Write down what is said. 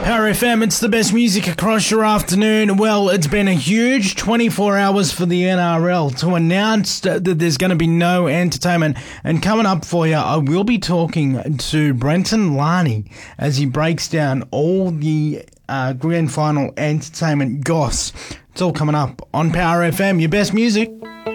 Power FM, it's the best music across your afternoon. Well, it's been a huge 24 hours for the NRL to announce that there's going to be no entertainment. And coming up for you, I will be talking to Brenton Larney as he breaks down all the grand final entertainment goss. It's all coming up on Power FM, your best music.